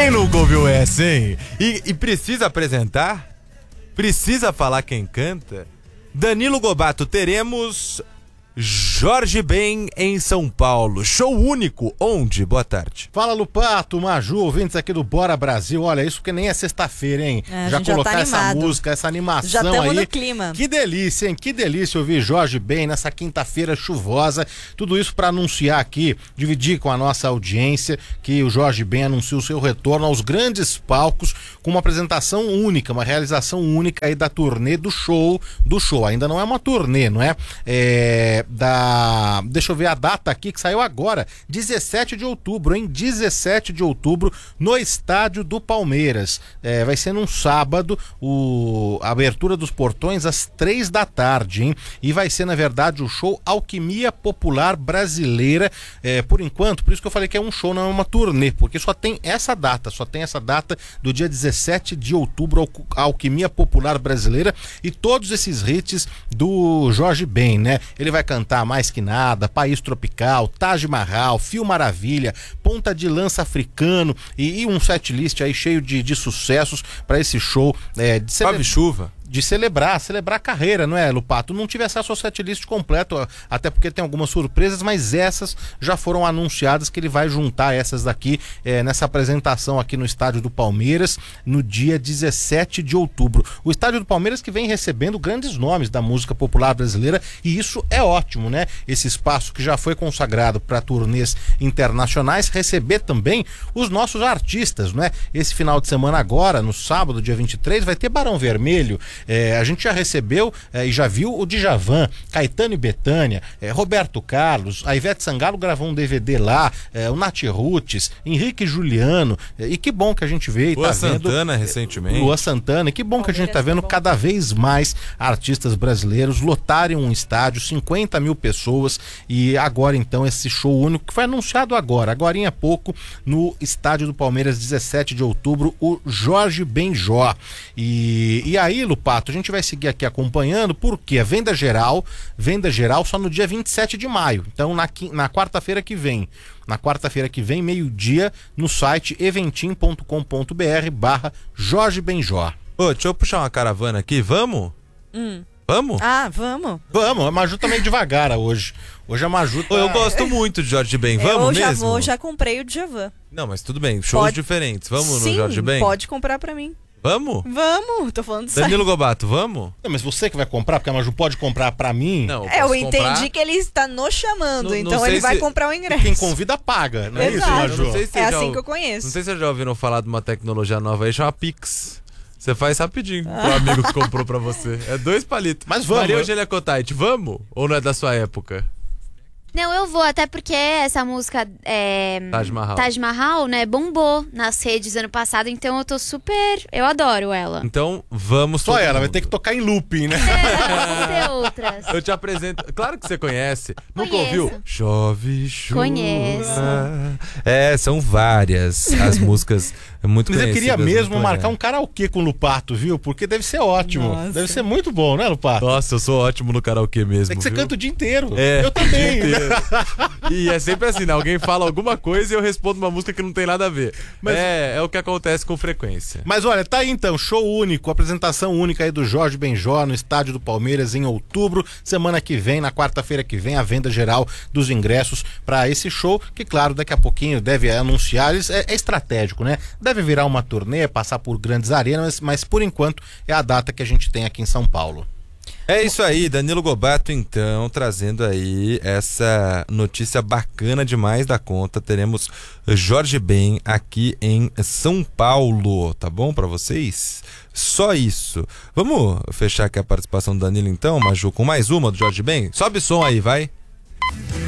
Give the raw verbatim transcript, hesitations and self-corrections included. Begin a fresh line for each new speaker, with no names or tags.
Quem nunca ouviu essa, hein? E, e precisa apresentar? Precisa falar quem canta? Danilo Gobato, teremos Jorge Ben em São Paulo. Show único. Onde? Boa tarde.
Fala, Lupato, Maju, ouvintes aqui do Bora Brasil. Olha, isso que nem é sexta-feira, hein?
É,
já colocar
já tá
essa
animado.
música, essa animação
já
aí.
no clima.
Que delícia, hein? Que delícia ouvir Jorge Ben nessa quinta-feira chuvosa. Tudo isso para anunciar aqui, dividir com a nossa audiência, que o Jorge Ben anuncia o seu retorno aos grandes palcos com uma apresentação única, uma realização única aí da turnê do show, do show. Ainda não é uma turnê, não é? É... Da... Deixa eu ver a data aqui que saiu agora, dezessete de outubro, hein? dezessete de outubro no estádio do Palmeiras. É, vai ser num sábado, o... a abertura dos portões às três da tarde, hein? E vai ser, na verdade, o show Alquimia Popular Brasileira, é, por enquanto, por isso que eu falei que é um show, não é uma turnê, porque só tem essa data, só tem essa data do dia dezessete de outubro, a Alquimia Popular Brasileira, e todos esses hits do Jorge Ben, né? Ele vai cantar Mais Que Nada, País Tropical, Taj Mahal, Fio Maravilha, Ponta de Lança Africano e, e um setlist aí cheio de, de sucessos para esse show é, de
Chove chuva.
de celebrar, celebrar a carreira, não é, Lupato? Não tive acesso ao setlist completo, até porque tem algumas surpresas, mas essas já foram anunciadas, que ele vai juntar essas daqui é, nessa apresentação aqui no estádio do Palmeiras, no dia dezessete de outubro. O estádio do Palmeiras que vem recebendo grandes nomes da música popular brasileira, e isso é ótimo, né? Esse espaço que já foi consagrado para turnês internacionais, receber também os nossos artistas, né? Esse final de semana agora, no sábado, dia vinte e três, vai ter Barão Vermelho. É, a gente já recebeu é, e já viu o Djavan, Caetano e Bethânia, é, Roberto Carlos, a Ivete Sangalo gravou um D V D lá, é, o Nath Roots, Henrique e Juliano, é, e que bom que a gente vê e
Lua
tá
Santana
vendo,
recentemente.
Lua Santana, e que bom que a gente tá vendo cada vez mais artistas brasileiros lotarem um estádio, cinquenta mil pessoas, e agora então esse show único que foi anunciado agora, agorinha há pouco, no estádio do Palmeiras, dezessete de outubro, o Jorge Benjó. E, e aí, Lupato, a gente vai seguir aqui acompanhando, porque a venda geral, venda geral só no dia vinte e sete de maio. Então, na, na quarta-feira que vem, na quarta-feira que vem, meio-dia, no site eventim ponto com ponto br barra Jorge Benjó.
Ô, deixa eu puxar uma caravana aqui, vamos?
Hum.
Vamos?
Ah, vamos.
Vamos, a Maju tá meio devagar hoje. Hoje a Maju tá...
Ô, eu gosto muito de Jorge Ben, vamos
eu
mesmo?
já vou, já comprei o Djavan.
Não, mas tudo bem, shows
Pode...
diferentes, vamos
Sim,
no Jorge Ben?
pode comprar pra mim.
Vamos?
Vamos, tô falando sério.
Danilo Gobato, vamos?
Não, mas você que vai comprar, porque a Maju pode comprar pra mim.
Não,
É, eu
posso
entendi
comprar.
que ele está nos chamando,
Não- não
então
sei
ele vai
se-
comprar o ingresso.
Quem convida paga, não é isso,
Exato.
Maju?
Não sei se
É
já
assim
ou-
que eu conheço.
Não sei se vocês já ouviram falar de uma tecnologia nova aí, chama Pix. Você faz rapidinho pro amigo que comprou pra você. É dois palitos.
Mas vamos,
Maria
eu-
Eugênia Cotite, vamos? Ou não é da sua época?
Não, eu vou, até porque essa música é,
Taj Mahal.
Taj Mahal, né, bombou nas redes ano passado, então eu tô super... Eu adoro ela.
Então, vamos
Só
todo
ela, vai
mundo.
ter que tocar em looping, né?
É, vamos ter outras.
Eu te apresento. Claro que você conhece. Nunca
Conheço.
ouviu? Chove, chuva.
Conheço.
É, são várias as músicas muito
Mas eu queria
conhecidas,
mesmo
muito
marcar um
legais.
karaokê com o Lupato, viu? Porque deve ser ótimo.
Nossa.
Deve ser muito bom, né, Lupato?
Nossa, eu sou ótimo no karaokê mesmo.
É que você
viu?
canta o dia inteiro.
É,
Eu também.
o dia inteiro. E é sempre assim, né? Alguém fala alguma coisa e eu respondo uma música que não tem nada a ver.
Mas-
É, é o que acontece com frequência.
Mas olha, tá aí então, show único, apresentação única aí do Jorge Benjó no estádio do Palmeiras em outubro. Semana que vem, na quarta-feira que vem, a venda geral dos ingressos para esse show, que claro, daqui a pouquinho deve anunciar, é, é estratégico, né? Deve virar uma turnê, passar por grandes arenas, mas por enquanto é a data que a gente tem aqui em São Paulo.
É isso aí, Danilo Gobato, então, trazendo aí essa notícia bacana demais da conta. Teremos Jorge Ben aqui em São Paulo, tá bom pra vocês? Só isso. Vamos fechar aqui a participação do Danilo então, Maju, com mais uma do Jorge Ben? Sobe som aí, vai.